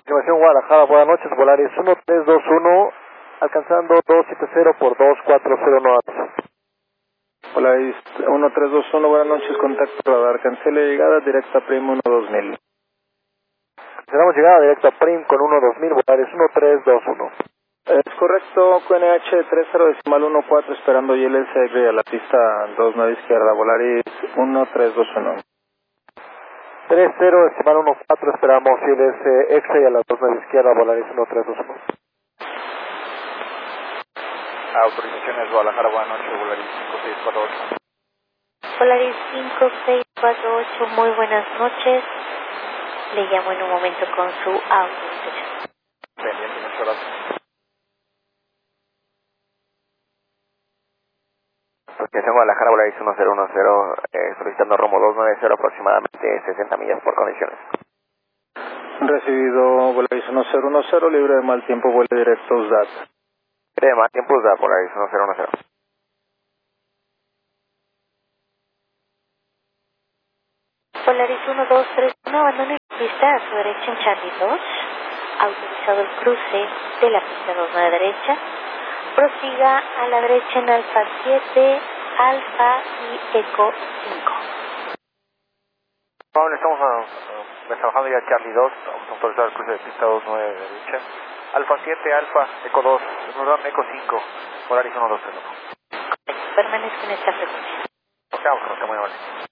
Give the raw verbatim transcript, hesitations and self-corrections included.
Aproximación Guadalajara, buenas noches, Volaris uno tres dos uno, alcanzando dos siete cero por dos cuatro cero nueve. Volaris uno tres dos uno, buenas noches, contacto radar, cancele llegada directa Prim uno dos mil. Tenemos llegada directa Prim con uno dos mil, Volaris uno tres dos uno. Es correcto, Q N H tres cero decimal uno cuatro, esperando Y L S a la pista dos nueve izquierda, Volaris uno tres dos uno. tres cero decimal uno cuatro, esperamos Y L S X a la dos nueve izquierda, Volaris uno tres dos uno. Autorizaciones Guadalajara, buenas noches, Volaris cinco seis cuatro ocho. Volaris cinco seis cuatro ocho, muy buenas noches. Le llamo en un momento con su autorización. Pendiente, muchas gracias. Aproximación Guadalajara, Volaris uno cero uno cero, eh, solicitando rumbo dos nueve cero, aproximadamente sesenta millas por condiciones. Recibido Volaris uno cero uno cero, libre de mal tiempo, vuelo directo U S D A T. De más tiempo da Volaris uno cero uno cero. Volaris uno dos tres uno, abandone la pista a su derecha en Charlie dos. Autorizado el cruce de la pista dos nueve derecha. Prosiga a la derecha en Alfa siete, Alfa y Eco cinco. Pablo, estamos uh, trabajando ya Charlie dos, vamos a autorizar el cruce de pista dos nueve derecha. Alfa siete, Alfa, Eco dos, perdón, Eco cinco, Volaris uno dos tres uno. Permanezca en esta frecuencia. Estamos, que no está muy mal.